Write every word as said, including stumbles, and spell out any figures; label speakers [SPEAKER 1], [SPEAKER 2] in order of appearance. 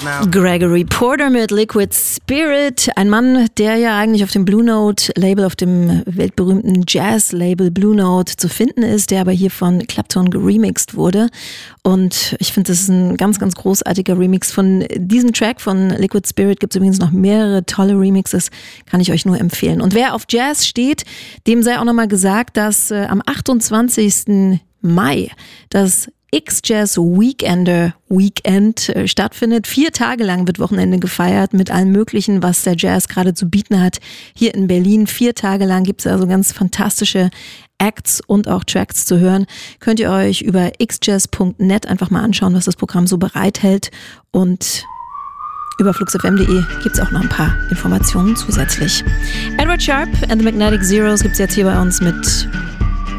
[SPEAKER 1] Gregory Porter mit Liquid Spirit. Ein Mann, der ja eigentlich auf dem Blue Note Label, auf dem weltberühmten Jazz-Label Blue Note zu finden ist, der aber hier von Clapton geremixed wurde. Und ich finde, das ist ein ganz, ganz großartiger Remix. Von diesem Track von Liquid Spirit gibt es übrigens noch mehrere tolle Remixes, kann ich euch nur empfehlen. Und wer auf Jazz steht, dem sei auch nochmal gesagt, dass äh, am achtundzwanzigsten Mai das X-Jazz Weekender Weekend äh, stattfindet. Vier Tage lang wird Wochenende gefeiert mit allem Möglichen, was der Jazz gerade zu bieten hat. Hier in Berlin vier Tage lang gibt es also ganz fantastische Acts und auch Tracks zu hören. Könnt ihr euch über x jazz punkt net einfach mal anschauen, was das Programm so bereithält. Und über flux f m punkt de gibt es auch noch ein paar Informationen zusätzlich. Edward Sharpe and the Magnetic Zeros gibt es jetzt hier bei uns mit